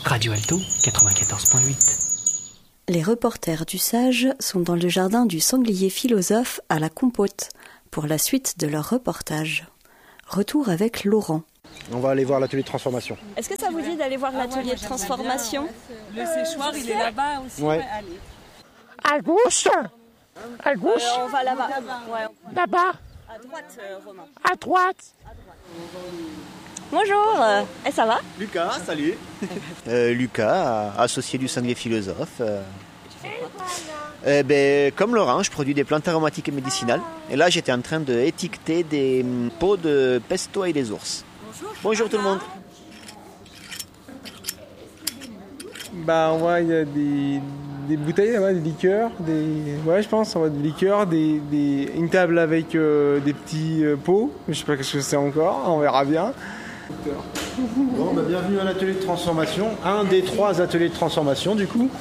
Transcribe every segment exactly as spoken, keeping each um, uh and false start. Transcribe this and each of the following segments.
Radio Alto quatre-vingt-quatorze point huit. Les reporters du Sage sont dans le jardin du sanglier philosophe à la Compote pour la suite de leur reportage. Retour avec Laurent. On va aller voir l'atelier de transformation. Est-ce que ça vous dit d'aller voir l'atelier de transformation ? Le séchoir, il est là-bas aussi. Ouais. Ouais, allez. À gauche. À gauche. euh, On va là-bas. Ouais. Là-bas. À droite, euh, Romain. À droite. Bonjour. Euh, et ça va ? Lucas, salut. euh, Lucas, associé du sanglier philosophe. Euh, euh, ben, comme Laurent, je produis des plantes aromatiques et médicinales. Et là, j'étais en train d'étiqueter des pots de pesto et des ours. Bonjour, Bonjour tout le monde. Bah, on voit, il y a des, des bouteilles, là, des liqueurs, des... ouais, je pense, on voit des liqueurs, des, des... une table avec euh, des petits euh, pots. Je sais pas ce que c'est encore, on verra bien. Bon, bah, bienvenue à l'atelier de transformation, un des trois ateliers de transformation du coup.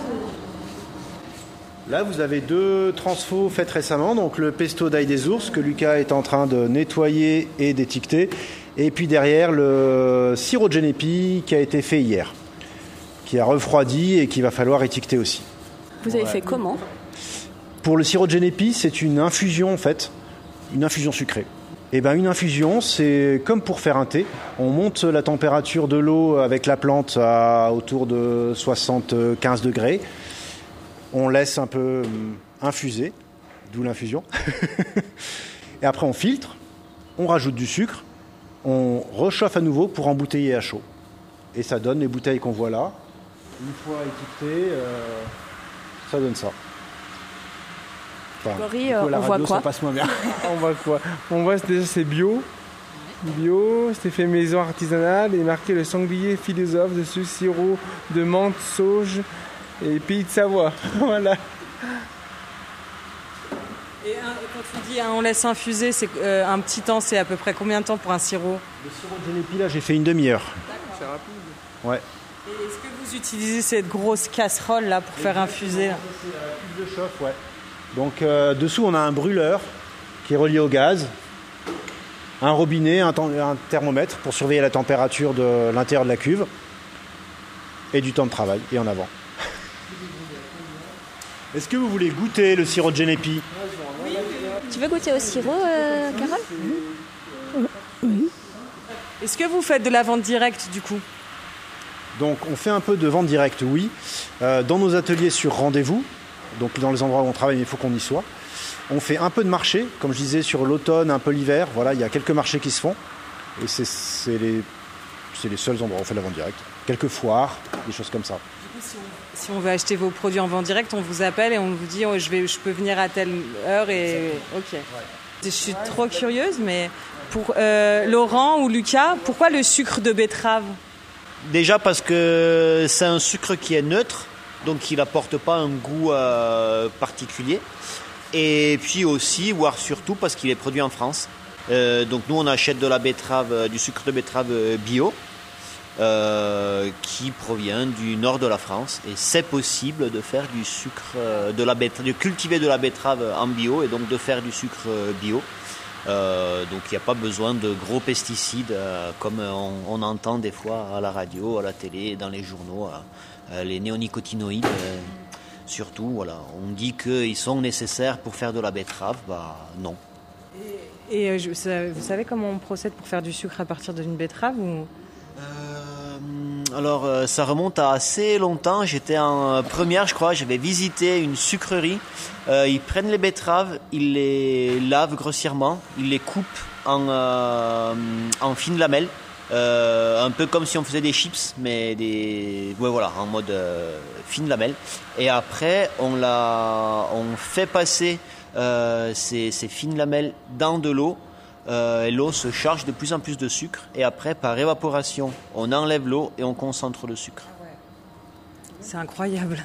Là, vous avez deux transfos faites récemment, donc le pesto d'ail des ours que Lucas est en train de nettoyer et d'étiqueter, et puis derrière le sirop de génépi qui a été fait hier, qui a refroidi et qu'il va falloir étiqueter aussi. Vous avez ouais. fait comment ? Pour le sirop de génépi, c'est une infusion en fait, une infusion sucrée. Et ben une infusion, c'est comme pour faire un thé. On monte la température de l'eau avec la plante à autour de soixante-quinze degrés. On laisse un peu infuser, d'où l'infusion. Et après on filtre, on rajoute du sucre, on rechauffe à nouveau pour embouteiller à chaud. Et ça donne les bouteilles qu'on voit là. Une fois étiquetées, euh, ça donne ça. Enfin, Grégory, euh, la on radio, voit quoi ? Ça passe moins bien. On voit quoi ? On voit déjà c'est bio. Bio, c'est fait maison artisanale et marqué le sanglier philosophe dessus, sirop de menthe, sauge et pays de Savoie. Voilà. Et un, quand tu dis hein, on laisse infuser, c'est euh, un petit temps, c'est à peu près combien de temps pour un sirop ? Le sirop de génépi, là, j'ai fait une demi-heure. D'accord. C'est rapide. Ouais. Et est-ce que vous utilisez cette grosse casserole là pour faire infuser là ? C'est la cuve de chauffe, ouais. Donc euh, dessous, on a un brûleur qui est relié au gaz, un robinet, un, temps, un thermomètre pour surveiller la température de l'intérieur de la cuve et du temps de travail, et en avant. Est-ce que vous voulez goûter le sirop de génépi ? Tu veux goûter au sirop, euh, Carole ? Oui. Est-ce que vous faites de la vente directe du coup ? Donc on fait un peu de vente directe, oui, euh, dans nos ateliers sur rendez-vous, donc dans les endroits où on travaille, il faut qu'on y soit. On fait un peu de marché, comme je disais, sur l'automne, un peu l'hiver. Voilà, il y a quelques marchés qui se font. Et c'est, c'est, les, c'est les seuls endroits où on fait de la vente directe. Quelques foires, des choses comme ça. Du coup, si on, si on veut acheter vos produits en vente directe, on vous appelle et on vous dit oh, je, vais, je peux venir à telle heure et ok. Ouais. Je suis trop curieuse, mais pour euh, Laurent ou Lucas, pourquoi le sucre de betterave ? Déjà parce que c'est un sucre qui est neutre, donc il n'apporte pas un goût euh, particulier. Et puis aussi, voire surtout, parce qu'il est produit en France. Euh, donc nous, on achète de la betterave, du sucre de betterave bio, euh, qui provient du nord de la France. Et c'est possible de faire du sucre de la betterave, de cultiver de la betterave en bio et donc de faire du sucre bio. Euh, donc il n'y a pas besoin de gros pesticides euh, comme on, on entend des fois à la radio, à la télé, dans les journaux, euh, les néonicotinoïdes. Euh, Surtout, voilà, on dit qu'ils sont nécessaires pour faire de la betterave, bah non. Et, et je, ça, vous savez comment on procède pour faire du sucre à partir d'une betterave ou... euh, Alors, euh, ça remonte à assez longtemps. J'étais en première, je crois, j'avais visité une sucrerie. Euh, ils prennent les betteraves, ils les lavent grossièrement, ils les coupent en, euh, en fines lamelles. Euh, un peu comme si on faisait des chips, mais des, ouais, voilà, en mode euh, fine lamelle. Et après, on la, on fait passer euh, ces, ces fines lamelles dans de l'eau. Euh, et l'eau se charge de plus en plus de sucre. Et après, par évaporation, on enlève l'eau et on concentre le sucre. C'est incroyable.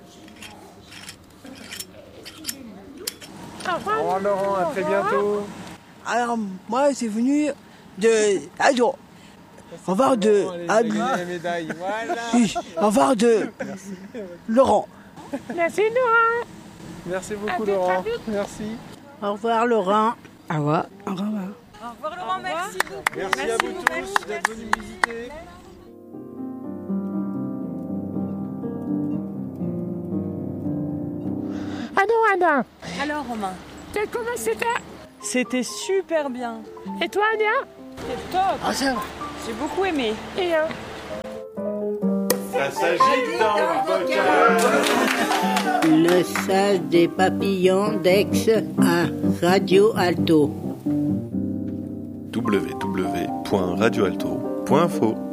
Au revoir Laurent, à très bientôt. Alors moi, c'est venu de Adjo. Au revoir de Ad... oui, au revoir de Laurent. Merci Laurent. Merci beaucoup Laurent. Merci. Au revoir Laurent. Au revoir. Au revoir. Au revoir Laurent, merci beaucoup. Merci, merci à vous tous d'être venus me visiter. Ah non, Anna. Alors, Romain? Comment c'était? C'était super bien. Et toi, Anna? C'est top. Ah, ça va. J'ai beaucoup aimé. Et euh... Ça s'agit dans le bocal. Le sage des papillons d'Aix à Radio Alto. w w w point radio alto point info